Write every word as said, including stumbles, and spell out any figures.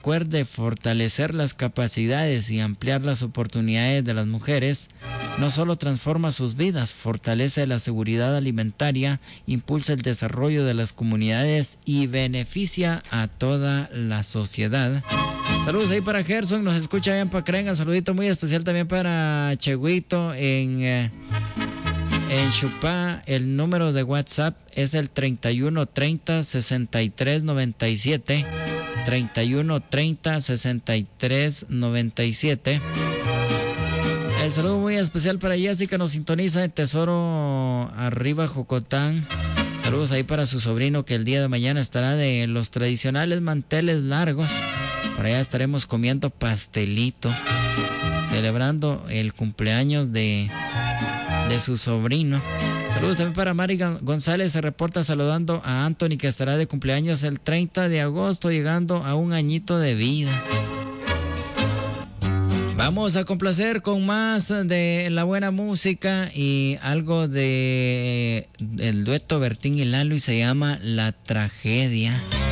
recuerde, fortalecer las capacidades y ampliar las oportunidades de las mujeres no solo transforma sus vidas, fortalece la seguridad alimentaria, impulsa el desarrollo de las comunidades y beneficia a toda la sociedad. Saludos ahí para Gerson, nos escucha allá en Pacrenga. Saludito muy especial también para Cheguito en, eh, en Chupá. El número de WhatsApp es el treinta y uno treinta sesenta y tres noventa y siete. treinta y uno treinta sesenta y tres noventa y siete. El saludo muy especial para Jessica, nos sintoniza en Tesoro Arriba, Jocotán. Saludos ahí para su sobrino que el día de mañana estará de los tradicionales manteles largos. Por allá estaremos comiendo pastelito, celebrando el cumpleaños de, de su sobrino. Saludos también para Mari González, se reporta saludando a Anthony que estará de cumpleaños el treinta de agosto, llegando a un añito de vida. Vamos a complacer con más de la buena música y algo de el dueto Bertín y Lalo y se llama La Tragedia.